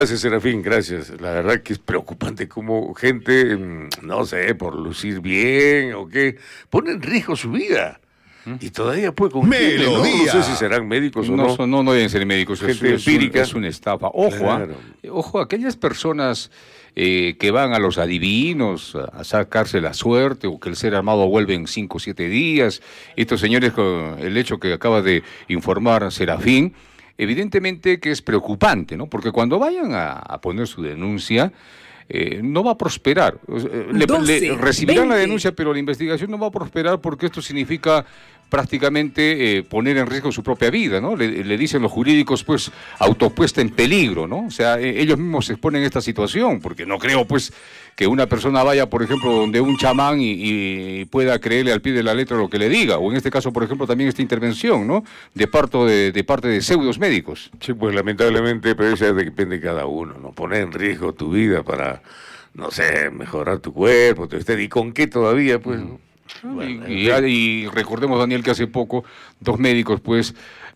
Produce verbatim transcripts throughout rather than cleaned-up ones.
Gracias, Serafín, gracias. La verdad que es preocupante como gente, no sé, por lucir bien o qué, pone en riesgo su vida. Y todavía puede con gente, ¿no? No sé si serán médicos o no. No, son, no, no deben ser médicos, gente es, empírica. Es, un, es una estafa. Ojo, claro. ¿eh? Ojo, aquellas personas eh, que van a los adivinos a sacarse la suerte o que el ser armado vuelve en cinco o siete días. Estos señores, con el hecho que acaba de informar Serafín, evidentemente que es preocupante, ¿no? Porque cuando vayan a, a poner su denuncia, Eh, no va a prosperar. Le, doce, le recibirán veinte. La denuncia, pero la investigación no va a prosperar porque esto significa prácticamente eh, poner en riesgo su propia vida, ¿no? Le, le dicen los jurídicos, pues, autopuesta en peligro, ¿no? O sea, eh, ellos mismos se exponen a esta situación, porque no creo, pues, que una persona vaya, por ejemplo, donde un chamán y, y pueda creerle al pie de la letra lo que le diga, o en este caso, por ejemplo, también esta intervención, ¿no? De, parto de, de parte de pseudos médicos. Sí, pues, lamentablemente, pero eso depende de cada uno, ¿no? Poner en riesgo tu vida para, no sé, mejorar tu cuerpo, tu estado, ¿y con qué todavía, pues, ¿no? Bueno, y, y, y recordemos, Daniel, que hace poco dos médicos, pues,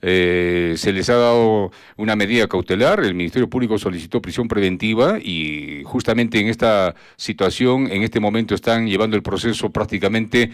eh, se les ha dado una medida cautelar. El Ministerio Público solicitó prisión preventiva y justamente en esta situación, en este momento están llevando el proceso prácticamente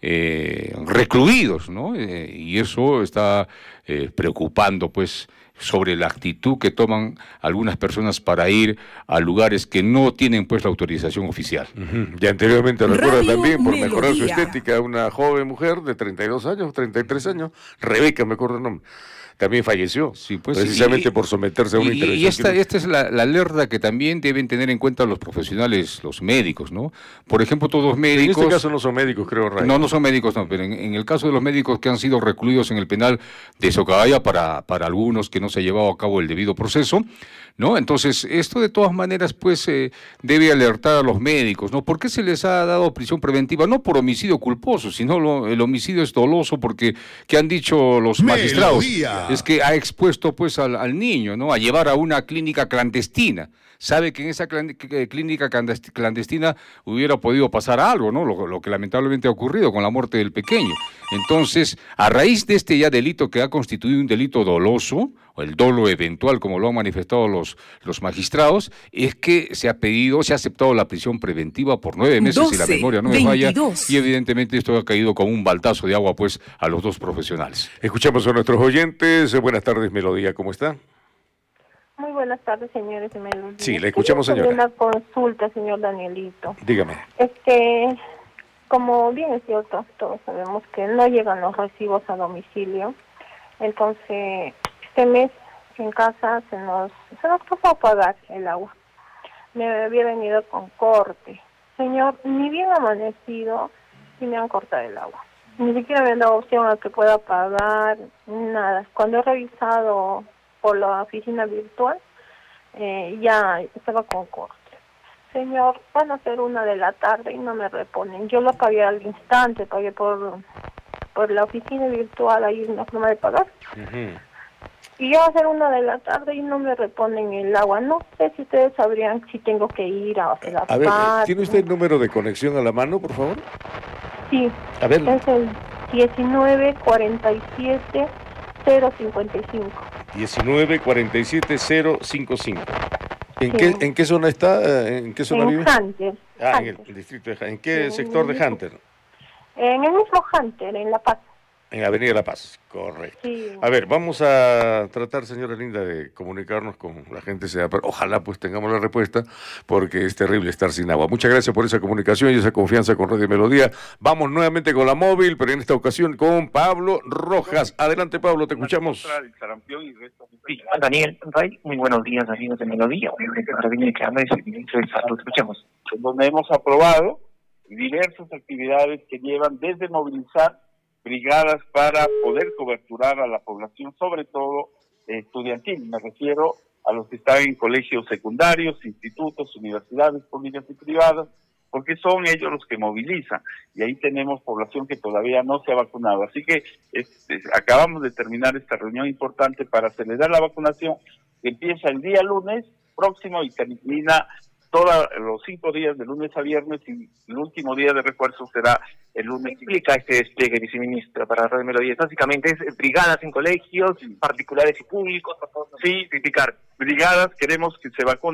eh, recluidos, ¿no? Eh, y eso está eh, preocupando, pues, sobre la actitud que toman algunas personas para ir a lugares que no tienen, pues, la autorización oficial. Uh-huh. Y anteriormente, recuerda también, por Melodía. Mejorar su estética, una joven mujer de treinta y dos años, treinta y tres años, Rebeca, me acuerdo el nombre, también falleció, sí, pues, precisamente y, por someterse a una y, intervención. Y esta, esta es la, la alerta que también deben tener en cuenta los profesionales, los médicos, ¿no? Por ejemplo, todos los médicos... En este caso no son médicos, creo, Ray. No, no son médicos, no, pero en, en el caso de los médicos que han sido recluidos en el penal de Socabaya, para, para algunos que no se ha llevado a cabo el debido proceso, ¿no? Entonces, esto de todas maneras, pues, eh, debe alertar a los médicos, ¿no? ¿Por qué se les ha dado prisión preventiva? No por homicidio culposo, sino lo, el homicidio es doloso porque, ¿qué han dicho los magistrados? Melodía. Es que ha expuesto, pues, al, al niño, ¿no? A llevar a una clínica clandestina. Sabe que en esa clínica clandestina hubiera podido pasar algo, ¿no? Lo, lo que lamentablemente ha ocurrido con la muerte del pequeño. Entonces, a raíz de este ya delito que ha constituido un delito doloso, o el dolo eventual, como lo han manifestado los, los magistrados, es que se ha pedido, se ha aceptado la prisión preventiva por nueve meses, doce, si la memoria no me falla, y evidentemente esto ha caído como un baldazo de agua, pues, a los dos profesionales. Escuchamos a nuestros oyentes. Buenas tardes, Melodía, ¿cómo está? Muy buenas tardes, señores. Sí, le escuchamos, señora. Una consulta, señor Danielito. Dígame. Es que, como bien es cierto, todos sabemos que no llegan los recibos a domicilio. Entonces, este mes en casa se nos se nos pasó a pagar el agua. Me había venido con corte. Señor, ni bien amanecido y me han cortado el agua. Ni siquiera me han dado opción a que pueda pagar, nada. Cuando he revisado por la oficina virtual, eh, ya estaba con corte. Señor, van a ser una de la tarde y no me reponen. Yo lo pagué al instante, pagué por por la oficina virtual, ahí una forma de pagar. Uh-huh. Y ya va a ser una de la tarde y no me reponen el agua. No sé si ustedes sabrían si tengo que ir a hacer la A ver, ¿tiene usted el número de conexión a la mano, por favor? Sí, a ver. Es el diecinueve cuarenta y siete cero cincuenta y cinco. diecinueve cuarenta y siete cero cincuenta y cinco. ¿En, sí. qué, ¿En qué zona está? ¿En qué zona en vive? Hunter. Ah, Hunter. En el distrito de Hunter. ¿En qué sí, sector de Hunter? En el mismo Hunter, en La Paz. En Avenida La Paz, correcto. Sí. A ver, vamos a tratar, señora Linda, de comunicarnos con la gente. Sea, ojalá pues tengamos la respuesta, porque es terrible estar sin agua. Muchas gracias por esa comunicación y esa confianza con Radio Melodía. Vamos nuevamente con la móvil, pero en esta ocasión con Pablo Rojas. Adelante, Pablo, te escuchamos. Sí, Daniel, Ray, muy buenos días, amigos de Melodía. Ahora viene que habla el ministro de Salud, escuchamos. Donde hemos aprobado diversas actividades que llevan desde movilizar brigadas para poder coberturar a la población, sobre todo eh, estudiantil. Me refiero a los que están en colegios secundarios, institutos, universidades públicas y privadas, porque son ellos los que movilizan. Y ahí tenemos población que todavía no se ha vacunado. Así que es, es, acabamos de terminar esta reunión importante para acelerar la vacunación, que empieza el día lunes próximo y termina todos los cinco días de lunes a viernes y el último día de refuerzo será el lunes. ¿Qué implica este despliegue, viceministra, para Radio Melodías? Básicamente es brigadas en colegios particulares y públicos. Para todos. Sí, criticar brigadas, queremos que se vacunen